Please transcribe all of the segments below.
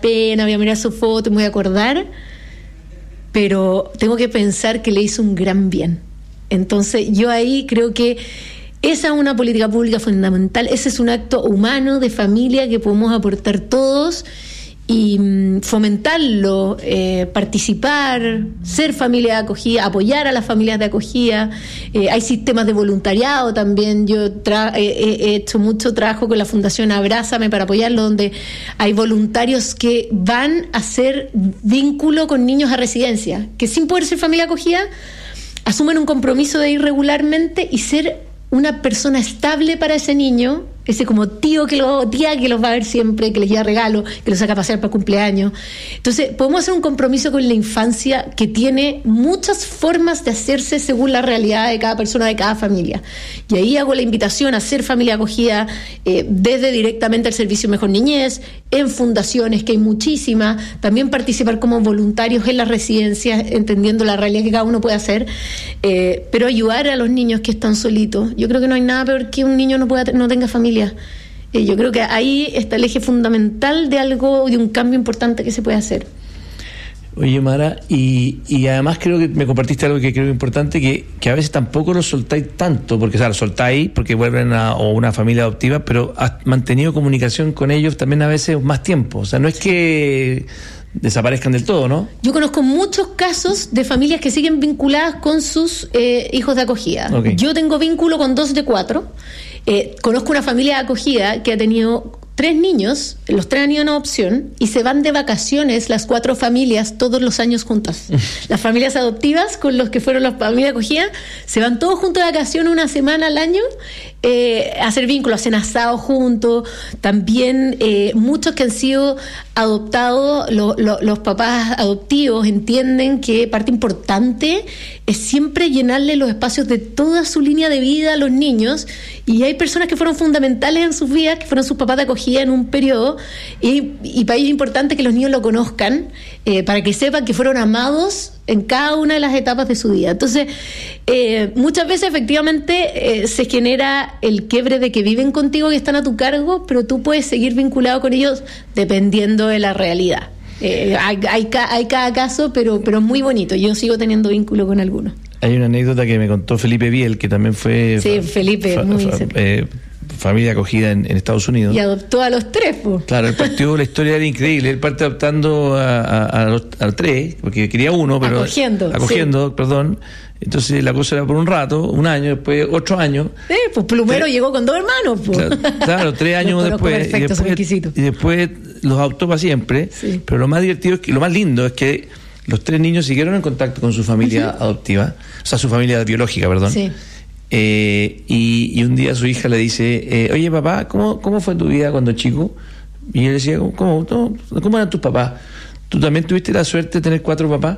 pena, voy a mirar su foto, me voy a acordar, pero tengo que pensar que le hizo un gran bien. Entonces yo ahí creo que esa es una política pública fundamental, ese es un acto humano de familia que podemos aportar todos y fomentarlo, participar, ser familia de acogida, apoyar a las familias de acogida. Hay sistemas de voluntariado también. Yo he hecho mucho trabajo con la Fundación Abrázame para apoyarlo, donde hay voluntarios que van a hacer vínculo con niños a residencia, que sin poder ser familia de acogida asumen un compromiso de ir regularmente y ser una persona estable para ese niño, ese como tía que los va a ver siempre, que les lleva regalos, que los saca a pasear para cumpleaños. Entonces podemos hacer un compromiso con la infancia que tiene muchas formas de hacerse según la realidad de cada persona, de cada familia. Y ahí hago la invitación a ser familia acogida desde directamente al Servicio Mejor Niñez, en fundaciones, que hay muchísimas, también participar como voluntarios en las residencias, entendiendo la realidad que cada uno puede hacer, pero ayudar a los niños que están solitos. Yo creo que no hay nada peor que un niño no tenga familia. Yo creo que ahí está el eje fundamental de un cambio importante que se puede hacer. Oye, Mara, y además creo que me compartiste algo que creo importante, que a veces tampoco lo soltáis tanto, porque lo soltáis porque vuelven a una familia adoptiva, pero has mantenido comunicación con ellos también a veces más tiempo. O sea, no es que desaparezcan del todo, ¿no? Yo conozco muchos casos de familias que siguen vinculadas con sus hijos de acogida. Okay. Yo tengo vínculo con 2 de 4. Conozco una familia de acogida que ha tenido 3 niños, los 3 han ido en adopción y se van de vacaciones las 4 familias todos los años juntas. Las familias adoptivas con los que fueron las familias de acogida se van todos juntos de vacaciones una semana al año a hacer vínculos, hacen asado juntos. También muchos que han sido adoptados, los papás adoptivos entienden que parte importante es siempre llenarle los espacios de toda su línea de vida a los niños, y hay personas que fueron fundamentales en sus vidas, que fueron sus papás de acogida en un periodo, y para ellos es importante que los niños lo conozcan, para que sepan que fueron amados en cada una de las etapas de su vida. Entonces, muchas veces efectivamente se genera el quiebre de que viven contigo, que están a tu cargo, pero tú puedes seguir vinculado con ellos dependiendo de la realidad. Hay cada caso, pero es muy bonito. Yo sigo teniendo vínculo con algunos. Hay una anécdota que me contó Felipe Biel, que también fue familia acogida en Estados Unidos. Y adoptó a los 3, pues. Claro, él partió, la historia era increíble. Él parte adoptando a los 3, porque quería uno, pero acogiendo, sí. Perdón. Entonces la cosa era por un rato, un año, después 8 años. Pues Plumero llegó con 2 hermanos, pues. Claro, 3 años después. Y después los adoptó para siempre. Sí. Pero lo más divertido, lo más lindo es que los 3 niños siguieron en contacto con su familia adoptiva, o sea, su familia biológica, perdón. Sí. Y un día su hija le dice, oye, papá, ¿cómo fue tu vida cuando chico? Y él decía, ¿cómo eran tus papás? ¿Tú también tuviste la suerte de tener 4 papás?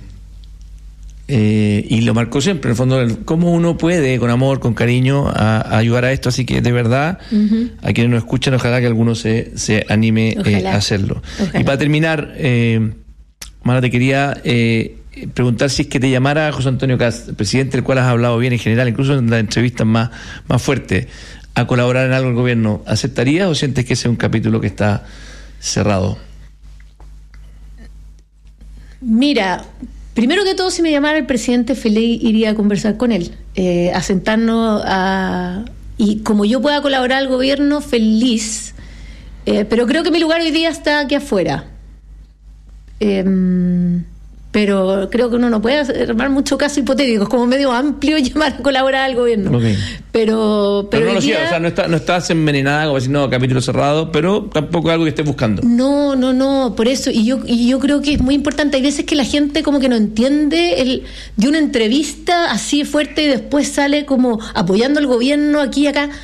Y lo marcó siempre, en el fondo, cómo uno puede, con amor, con cariño, a ayudar a esto. Así que, de verdad, a quienes nos escuchan, ojalá que alguno se anime a hacerlo. Ojalá. Y para terminar, Mara, te quería preguntar si es que te llamara José Antonio Kast, el presidente del cual has hablado bien en general, incluso en las entrevistas más fuertes, a colaborar en algo del gobierno. ¿Aceptarías o sientes que ese es un capítulo que está cerrado? Mira, primero que todo, si me llamara el presidente, feliz iría a conversar con él, a sentarnos y como yo pueda colaborar al gobierno, feliz, pero creo que mi lugar hoy día está aquí afuera. Pero creo que uno no puede armar mucho caso hipotético, es como medio amplio llamar a colaborar al gobierno. Okay. Pero no lo sigas, o sea, no estás envenenada como decir, no, capítulo cerrado, pero tampoco algo que estés buscando. No, por eso, y yo creo que es muy importante. Hay veces que la gente como que no entiende de una entrevista así fuerte y después sale como apoyando al gobierno aquí y acá.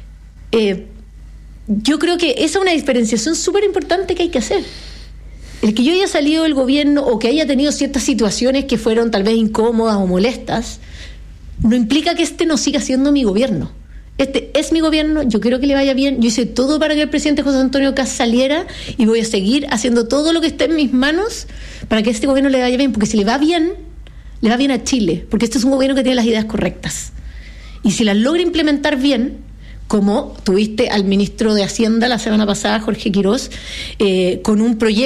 Yo creo que esa es una diferenciación súper importante que hay que hacer. El que yo haya salido del gobierno o que haya tenido ciertas situaciones que fueron tal vez incómodas o molestas, no implica que este no siga siendo mi gobierno. Este es mi gobierno, yo quiero que le vaya bien. Yo hice todo para que el presidente José Antonio Kast saliera y voy a seguir haciendo todo lo que esté en mis manos para que este gobierno le vaya bien, porque si le va bien a Chile, porque este es un gobierno que tiene las ideas correctas. Y si las logra implementar bien, como tuviste al ministro de Hacienda la semana pasada, Jorge Quirós, con un proyecto